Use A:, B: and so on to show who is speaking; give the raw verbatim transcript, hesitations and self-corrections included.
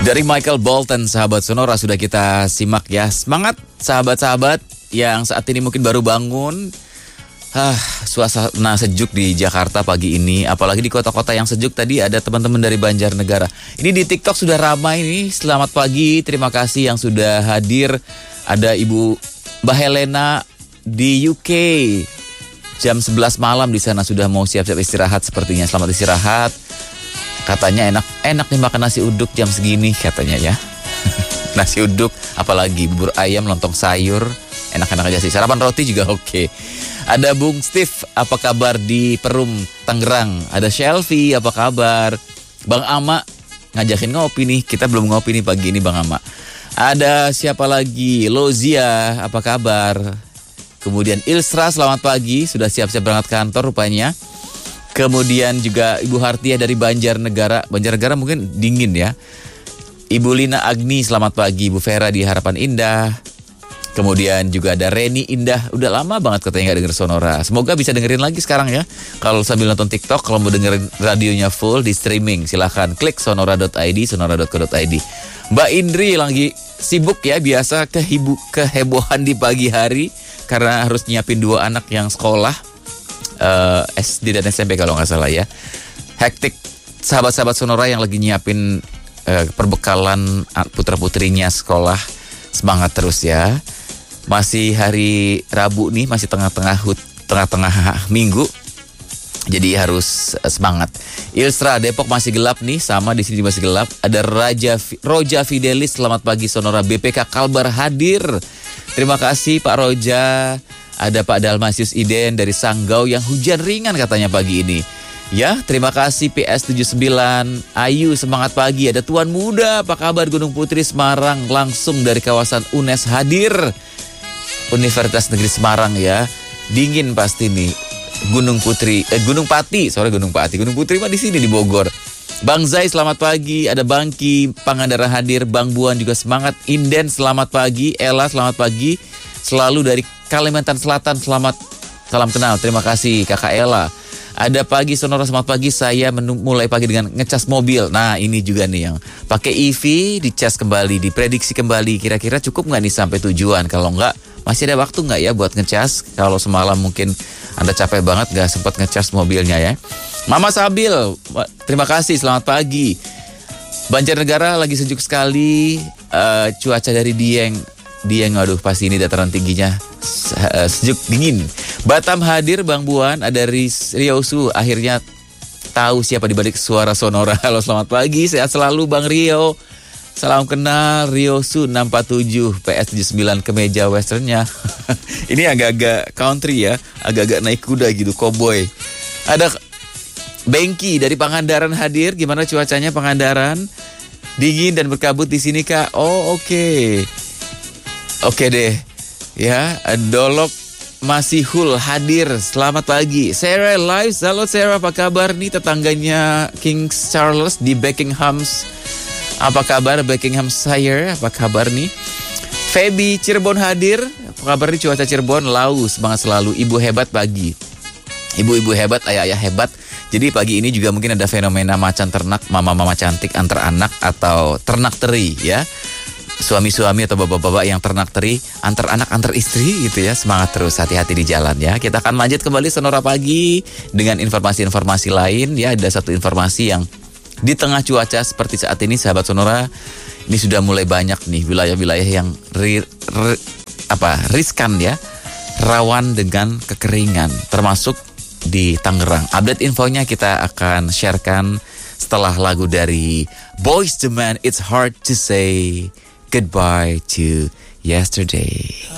A: Dari Michael Bolton, sahabat Sonora, sudah kita simak ya. Semangat sahabat-sahabat yang saat ini mungkin baru bangun. Ah, suasana sejuk di Jakarta pagi ini. Apalagi di kota-kota yang sejuk tadi ada teman-teman dari Banjarnegara. Ini di TikTok sudah ramai nih. Selamat pagi, terima kasih yang sudah hadir. Ada Ibu Mbak Helena di U K. Jam sebelas malam di sana sudah mau siap-siap istirahat sepertinya. Selamat istirahat. Katanya enak enak nih makan nasi uduk jam segini katanya ya. Nasi uduk, apalagi bubur ayam, lontong sayur, enak-enak aja sih. Sarapan roti juga oke. Okay. Ada Bung Steve, apa kabar di Perum, Tangerang? Ada Shelfie, apa kabar? Bang Ama ngajakin ngopi nih. Kita belum ngopi nih pagi ini Bang Ama. Ada siapa lagi? Lozia, apa kabar? Kemudian Ilsra, selamat pagi. Sudah siap-siap berangkat kantor rupanya. Kemudian juga Ibu Hartiah dari Banjarnegara. Banjarnegara mungkin dingin ya. Ibu Lina Agni, selamat pagi. Ibu Vera di Harapan Indah. Kemudian juga ada Reni Indah. Udah lama banget katanya gak denger Sonora. Semoga bisa dengerin lagi sekarang ya. Kalau sambil nonton TikTok, kalau mau dengerin radionya full di streaming, silahkan klik sonora dot i d, sonora dot co dot i d. Mbak Indri lagi sibuk ya, biasa kehibu, kehebohan di pagi hari. Karena harus nyiapin dua anak yang sekolah. Uh, S D dan S M P kalau nggak salah ya. Hektik sahabat-sahabat Sonora yang lagi nyiapin uh, perbekalan putra-putrinya sekolah. Semangat terus ya. Masih hari Rabu nih, masih tengah-tengah hut, tengah-tengah minggu. Jadi harus uh, semangat. Ilsra, Depok masih gelap nih, sama di sini masih gelap. Ada Raja Roja Fidelis, selamat pagi Sonora. B P K Kalbar hadir. Terima kasih Pak Roja. Ada Pak Dalmasius Iden dari Sanggau yang hujan ringan katanya pagi ini. Ya, terima kasih P S tujuh sembilan. Ayu, semangat pagi. Ada Tuan Muda, apa kabar Gunung Putri Semarang? Langsung dari kawasan U N E S hadir. Universitas Negeri Semarang ya. Dingin pasti nih. Gunung Putri, eh Gunung Pati, sorry Gunung Pati. Gunung Putri mah di sini di Bogor. Bang Zai, selamat pagi. Ada Bangki Pangandaran hadir. Bang Buan juga semangat. Inden, selamat pagi. Ella, selamat pagi. Selalu dari Kalimantan Selatan, selamat, salam kenal, terima kasih Kakak Ella. Ada pagi Sonora, selamat pagi, saya menu, mulai pagi dengan ngecas mobil. Nah ini juga nih yang pakai E V, dicas kembali, diprediksi kembali, kira-kira cukup nggak nih sampai tujuan? Kalau nggak, masih ada waktu nggak ya buat ngecas? Kalau semalam mungkin Anda capek banget nggak sempat ngecas mobilnya ya. Mama Sabil, terima kasih, selamat pagi. Banjarnegara lagi sejuk sekali, uh, cuaca dari Dieng. Dieng, aduh pasti ini dataran tingginya sejuk dingin. Batam hadir Bang Buan, ada Riosu, akhirnya tahu siapa dibalik suara Sonora. Halo selamat pagi, sehat selalu Bang Rio. Salam kenal Riosu enam empat tujuh P S tujuh sembilan kemeja westernnya. Ini agak-agak country ya, agak-agak naik kuda gitu, cowboy. Ada Bengki dari Pangandaran hadir, gimana cuacanya Pangandaran? Dingin dan berkabut di sini Kak. Oh oke. Okay. Oke deh, ya, Dolok Masihul hadir, selamat pagi. Sarah live, halo Sarah, apa kabar nih tetangganya King Charles di Buckinghamshire? Apa kabar Buckinghamshire, apa kabar nih? Feby Cirebon hadir, apa kabar nih cuaca Cirebon? Lau, semangat selalu, ibu hebat pagi. Ibu-ibu hebat, ayah-ayah hebat. Jadi pagi ini juga mungkin ada fenomena macan ternak, mama-mama cantik antar anak atau ternak teri ya. Suami-suami atau bapak-bapak yang ternak teri antar anak antar istri gitu ya. Semangat terus, hati-hati di jalan ya. Kita akan lanjut kembali Sonora Pagi dengan informasi-informasi lain ya. Ada satu informasi yang di tengah cuaca seperti saat ini sahabat Sonora, ini sudah mulai banyak nih wilayah-wilayah yang ri, ri, apa riskan ya, rawan dengan kekeringan termasuk di Tangerang. Update infonya kita akan sharekan setelah lagu dari Boyz two Men, It's Hard to Say Goodbye to Yesterday.